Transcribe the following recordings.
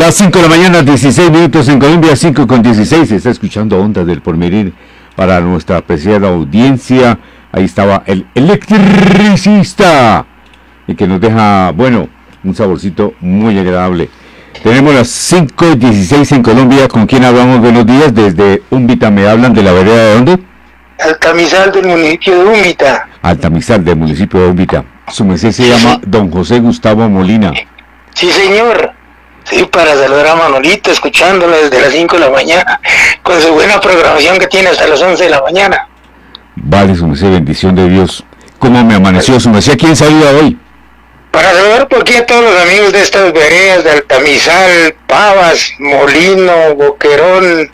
Las 5 de la mañana, 16 minutos en Colombia, 5:16. Se está escuchando Ondas del Porvenir para nuestra apreciada audiencia. Ahí estaba el electricista, y que nos deja, bueno, un saborcito muy agradable. Tenemos las 5:16 en Colombia. ¿Con quién hablamos? Buenos días. Desde Úmbita me hablan. ¿De la vereda de dónde? Altamizal, del municipio de Úmbita. Altamizal, del municipio de Úmbita. Su merced se llama don José Gustavo Molina. Sí, señor. Sí, para saludar a Manolito, escuchándolo desde las 5 de la mañana, con su buena programación que tiene hasta las 11 de la mañana. Vale, su merced, bendición de Dios. ¿Cómo me amaneció su merced? ¿A quién saluda hoy? Para saludar por aquí a todos los amigos de estas veredas, de Altamizal, Pavas, Molino, Boquerón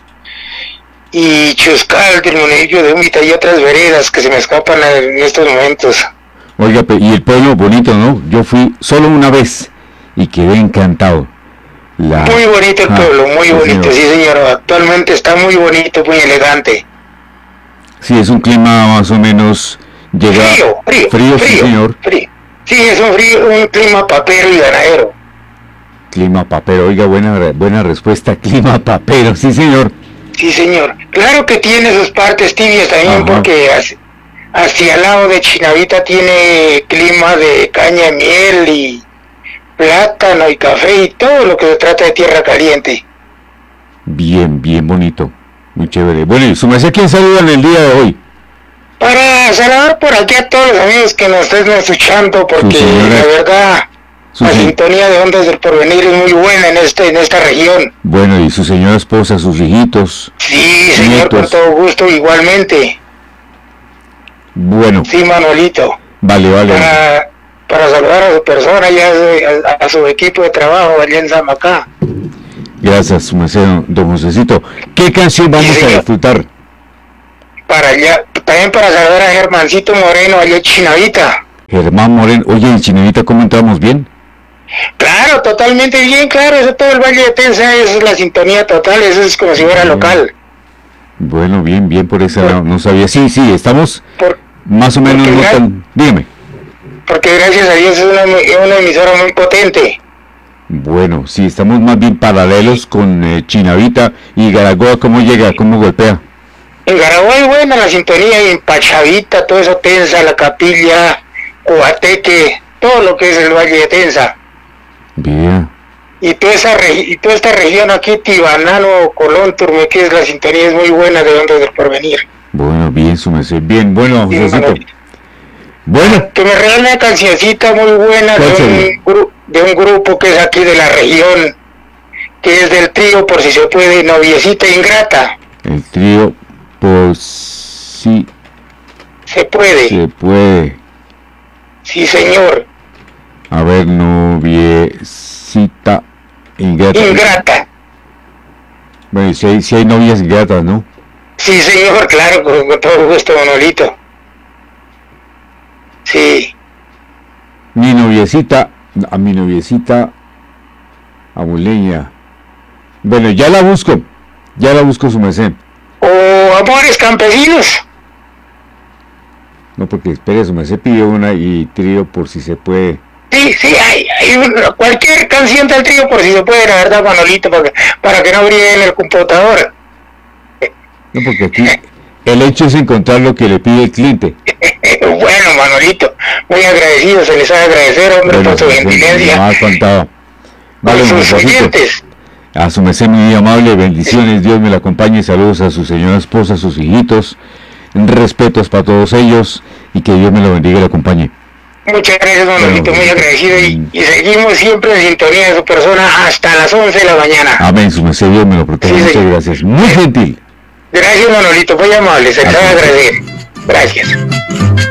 y Chuscal, del municipio de Úmbita, y otras veredas que se me escapan en estos momentos. Oiga, y el pueblo bonito, ¿no? Yo fui solo una vez y quedé encantado. Muy bonito el pueblo, muy sí, bonito, señor. sí señor, actualmente está muy bonito, muy elegante. Sí, es un clima más o menos... Llega Frío, sí, señor. frío. Sí, es un clima papero y ganadero. Clima papero, oiga, buena respuesta, clima papero, sí señor. Sí señor, claro que tiene sus partes tibias también. Ajá. Porque hacia el lado de Chinavita tiene clima de caña de miel y plátano y café y todo lo que se trata de tierra caliente. Bien bonito, muy chévere. Bueno, y su merced, ¿quién saludan el día de hoy? Para saludar por aquí a todos los amigos que nos estén escuchando, porque la verdad la sintonía de Ondas del Porvenir es muy buena en esta región. Bueno, y su señora esposa, sus hijitos. Sí, señor, nietos. Con todo gusto, igualmente. Bueno. Sí, Manolito. Vale. Para saludar a su persona y a su equipo de trabajo allá en Zamacá. Gracias, su merced, don Josecito. ¿Qué canción vamos a disfrutar? También para saludar a Germancito Moreno allá en Chinavita. Germán Moreno. Oye, en Chinavita, ¿cómo entramos? ¿Bien? Claro, totalmente bien, claro. Eso todo el Valle de Tenza, esa es la sintonía total, eso es como si fuera local. Bueno, bien por esa lado, no sabía. Sí, estamos más o menos no tan... Dígame. Porque gracias a Dios es una emisora muy potente. Bueno, sí, estamos más bien paralelos con Chinavita. ¿Y Garagoa cómo llega? ¿Cómo golpea? En Garagoa es buena la sintonía, y en Pachavita, todo eso, Tenza, La Capilla, Coateque, todo lo que es el Valle de Tenza. Bien. Y toda esta región aquí, Tibanano, Colón, Turmeque, la sintonía es muy buena de Ondas del Porvenir. Bueno, bien, su merced. Bien, bueno, Josécito. Bueno. Que me regale una cancioncita muy buena de un grupo que es aquí de la región, que es del trío Por Si Se Puede, Noviecita Ingrata. El trío Por Si Se Puede. Se Puede. Sí, señor. A ver, noviecita ingrata. Bueno, si hay novias ingratas, ¿no? Sí, señor, claro, con todo gusto, Manolito. Sí. Mi noviecita abuleña. Bueno, ya la busco su merced. O Amores Campesinos. No, porque espere, su merced pidió una y trío Por Si Se Puede. Sí, hay cualquier canción del trío Por Si Se Puede, la verdad, Manolito, para que no brille en el computador. No, porque aquí el hecho es encontrar lo que le pide el cliente. Bueno, Manolito, muy agradecido, se les ha de agradecer, hombre, por su gentileza. No ha contado. Vale, sus oyentes. A su merced muy amable, bendiciones, Dios me la acompañe, saludos a su señora esposa, a sus hijitos, respetos para todos ellos y que Dios me lo bendiga y la acompañe. Muchas gracias, Manolito, muy agradecido y seguimos siempre en sintonía de su persona hasta las 11 de la mañana. Amén, su merced, Dios me lo proteja, muchas gracias, muy gentil. Gracias, Manolito, muy amable, se les va a agradecer. Gracias.